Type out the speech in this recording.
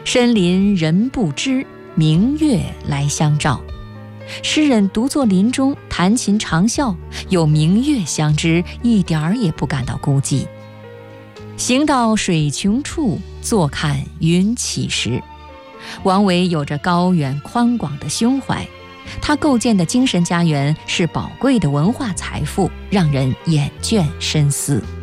深林人不知，明月来相照。诗人独坐林中弹琴长啸，有明月相知，一点儿也不感到孤寂。行到水穷处，坐看云起时。王维有着高远宽广的胸怀，他构建的精神家园是宝贵的文化财富，让人眼倦深思。